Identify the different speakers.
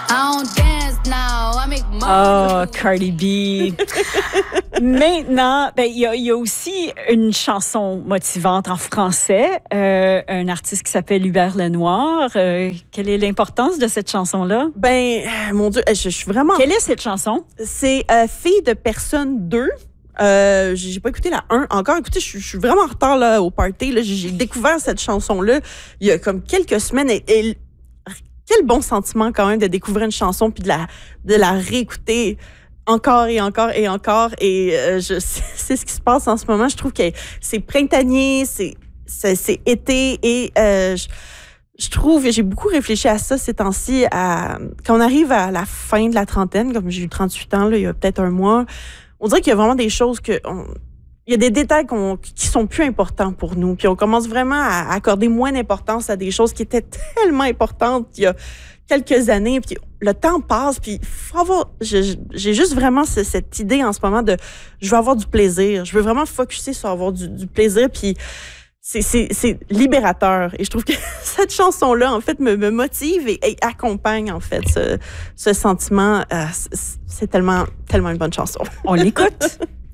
Speaker 1: Oh, Cardi B. Maintenant, il y a aussi une chanson motivante en français, un artiste qui s'appelle Hubert Lenoir. Quelle est l'importance de cette chanson-là?
Speaker 2: Mon Dieu, je suis vraiment...
Speaker 1: Quelle est cette chanson?
Speaker 2: C'est Fille de personne 2. J'ai pas écouté la 1 encore. Écoutez, je suis vraiment en retard là, au party. Là. J'ai découvert cette chanson-là il y a comme quelques semaines. Et quel bon sentiment quand même de découvrir une chanson puis de la réécouter encore et encore et encore. Et c'est ce qui se passe en ce moment. Je trouve que c'est printanier, c'est été et je trouve que j'ai beaucoup réfléchi à ça ces temps-ci. Quand on arrive à la fin de la trentaine, comme j'ai eu 38 ans là, il y a peut-être un mois, on dirait qu'il y a vraiment des choses il y a des détails qui sont plus importants pour nous. Puis on commence vraiment à accorder moins d'importance à des choses qui étaient tellement importantes il y a quelques années. Puis le temps passe, puis faut avoir... J'ai juste vraiment cette idée en ce moment de... Je veux avoir du plaisir. Je veux vraiment focusser sur avoir du plaisir, puis c'est libérateur. Et je trouve que cette chanson-là, en fait, me motive et accompagne, en fait, ce sentiment. C'est tellement, tellement une bonne chanson.
Speaker 1: On l'écoute.